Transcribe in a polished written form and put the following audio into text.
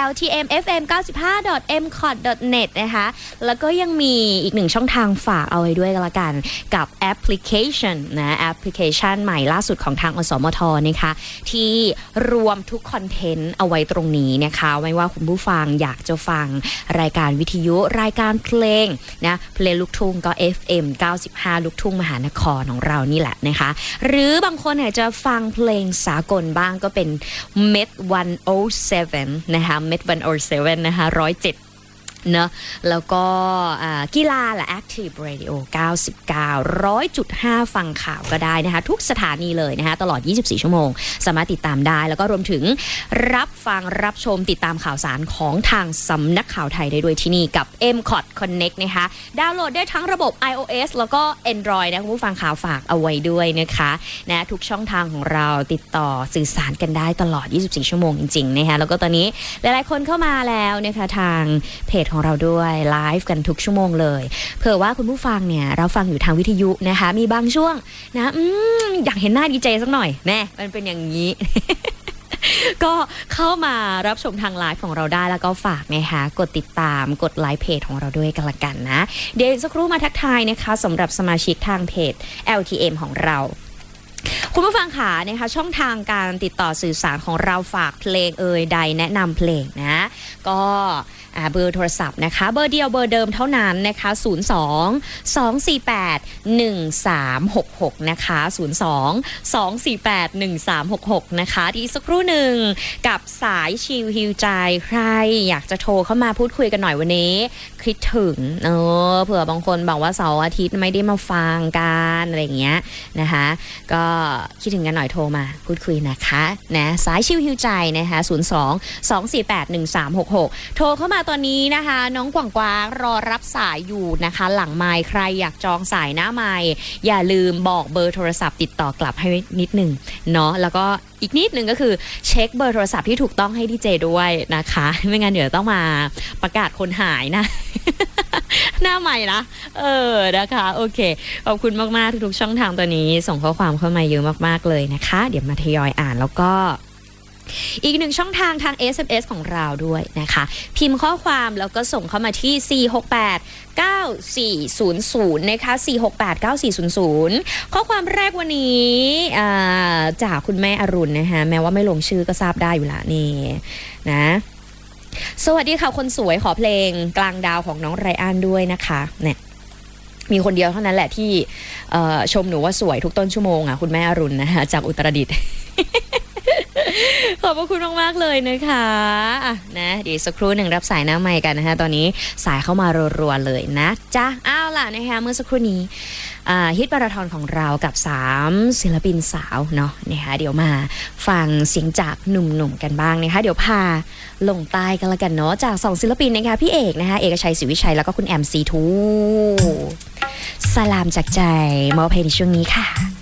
LTM FM 95.mcot.net นะคะแล้วก็ยังมีอีกหนึ่งช่องทางฝากเอาไว้ด้วยกันละกันกับแอปพลิเคชันนะแอปพลิเคชันใหม่ล่าสุดของทางอสมทนะคะที่รวมทุกคอนเทนต์เอาไว้ตรงนี้นะคะไม่ว่าคุณผู้ฟังอยากจะฟังรายการวิทยุรายการเพลงนะเพลงลูกทุ่งก็ FM 95ลูกทุ่งมหานครของเรานี่แหละนะคะหรือบางคนเนี่ยจะฟังเพลงสากลบ้างก็เป็น Met 107นะคะ Met 107นะคะ107เนอะแล้วก็กีฬาและ Active Radio 99 100.5 ฟังข่าวก็ได้นะคะทุกสถานีเลยนะคะตลอด24ชั่วโมงสามารถติดตามได้แล้วก็รวมถึงรับฟังรับชมติดตามข่าวสารของทางสำนักข่าวไทยได้ด้วยที่นี่กับ MCOT Connect นะคะดาวน์โหลดได้ทั้งระบบ iOS แล้วก็ Android นะคุณผู้ฟังข่าวฝากเอาไว้ด้วยนะคะนะทุกช่องทางของเราติดต่อสื่อสารกันได้ตลอด24ชั่วโมงจริงๆนะคะแล้วก็ตอนนี้หลายๆคนเข้ามาแล้วนะคะทางเพจของเราด้วยไลฟ์กันทุกชั่วโมงเลยเผื่อว่าคุณผู้ฟังเนี่ยเราฟังอยู่ทางวิทยุนะคะมีบางช่วงนะอยากเห็นหน้าดีเจสักหน่อยแน่มันเป็นอย่างนี้ ก็เข้ามารับชมทางไลฟ์ของเราได้แล้วก็ฝากนะคะกดติดตามกดไลค์เพจของเราด้วยกันละกันนะเดี๋ยวสักครู่มาทักทายนะคะสำหรับสมาชิกทางเพจ LTM ของเราคุณผู้ฟังค่ะนะคะช่องทางการติดต่อสื่อสารของเราฝากเพลงใดแนะนำเพลงนะก็เบอร์โทรศัพท์นะคะเบอร์เดียวเบอร์เดิมเท่านั้นนะคะ02-248-1366นะคะ02-248-1366นะคะที่สักครู่หนึ่งกับสายชิลฮิวใจใครอยากจะโทรเข้ามาพูดคุยกันหน่อยวันนี้คิดถึงเผื่อบางคนบอกว่าเสาร์อาทิตย์ไม่ได้มาฟังกันอะไรอย่างเงี้ยนะคะก็คิดถึงกันหน่อยโทรมาพูดคุยนะคะนะสายชิลฮิวใจนะคะ02-248-1366โทรเข้ามาตอนนี้นะคะน้องกวางกวางรอรับสายอยู่นะคะหลังไมค์ใครอยากจองสายหน้าไมค์อย่าลืมบอกเบอร์โทรศัพท์ติดต่อกลับให้นิดนึงเนาะแล้วก็อีกนิดนึงก็คือเช็คเบอร์โทรศัพท์ที่ถูกต้องให้ดีเจด้วยนะคะไม่งั้นเดี๋ยวต้องมาประกาศคนหายนะ หน้าใหม่นะนะคะโอเคขอบคุณมากๆทุกๆช่องทางตัวนี้ส่งข้อความเข้ามาเยอะมากๆเลยนะคะเดี๋ยวมาทยอยอ่านแล้วก็อีกหนึ่งช่องทางทาง SMS ของเราด้วยนะคะพิมพ์ข้อความแล้วก็ส่งเข้ามาที่4689400นะคะ4689400ข้อความแรกวันนี้จากคุณแม่อรุณนะคะแม้ว่าไม่ลงชื่อก็ทราบได้อยู่ละนี่นะสวัสดีค่ะคนสวยขอเพลงกลางดาวของน้องไรอันด้วยนะคะเนี่ยมีคนเดียวเท่านั้นแหละที่ชมหนูว่าสวยทุกต้นชั่วโมงอ่ะคุณแม่อรุณนะคะจากอุตรดิตถ์ ขอบพระคุณมากๆเลยนะคะนะเดี๋ยวสักครู่หนึ่งรับสายหน้าไมค์กันนะคะตอนนี้สายเข้ามารัวๆเลยนะจ๊ะอ้าวล่ะนะคะเมื่อสักครู่นี้ฮิตมาราธอนของเรากับ3ศิลปินสาวเนาะนะคะเดี๋ยวมาฟังเสียงจากหนุ่มๆกันบ้างนะคะเดี๋ยวพาลงใต้กันละกันเนาะจาก2ศิลปินนะคะพี่เอกนะคะเอกชัยศรีวิชัยแล้วก็คุณแอมซีทูสลามจากใจมอบเพลงในช่วงนี้ค่ะ